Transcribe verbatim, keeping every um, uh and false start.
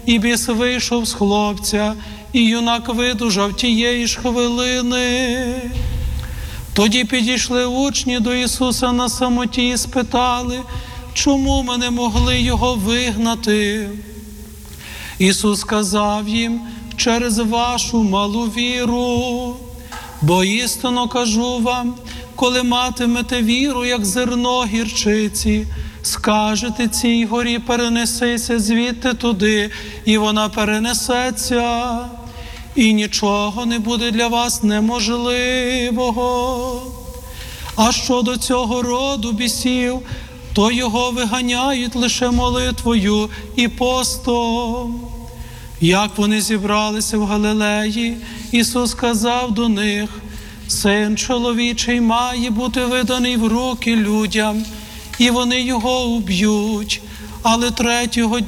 і біс вийшов з хлопця, і юнак видужав тієї ж хвилини. Тоді підійшли учні до Ісуса на самоті і спитали, чому ми не могли його вигнати? Ісус сказав їм, через вашу малу віру. Бо істинно кажу вам, коли матимете віру, як зерно гірчиці, скажете цій горі, перенесися звідти туди, і вона перенесеться, і нічого не буде для вас неможливого. А щодо цього роду бісів, то його виганяють лише молитвою і постом. Як вони зібралися в Галилеї, Ісус сказав до них, Син чоловічий має бути виданий в руки людям, і вони його уб'ють, але третього